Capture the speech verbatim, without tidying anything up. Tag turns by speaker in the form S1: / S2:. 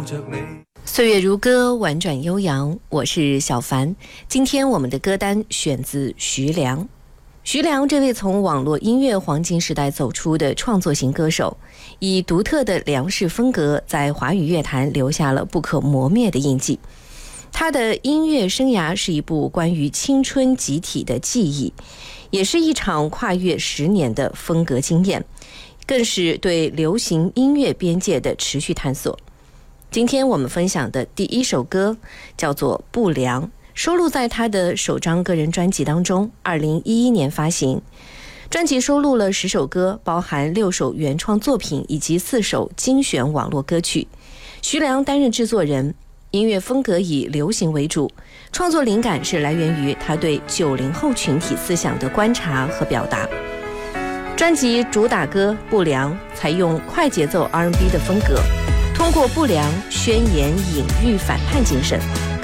S1: 岁月如歌，婉转悠扬，我是小凡。今天我们的歌单选自徐良。徐良这位从网络音乐黄金时代走出的创作型歌手，以独特的梁式风格在华语乐坛留下了不可磨灭的印记。他的音乐生涯是一部关于青春集体的记忆，也是一场跨越十年的风格经验，更是对流行音乐边界的持续探索。今天我们分享的第一首歌叫做《不良》，收录在他的首张个人专辑当中，二零一一年发行。专辑收录了十首歌，包含六首原创作品以及四首精选网络歌曲。徐良担任制作人，音乐风格以流行为主，创作灵感是来源于他对九零后群体思想的观察和表达。专辑主打歌《不良》采用快节奏 R and B 的风格，通过不良宣言隐喻反叛精神，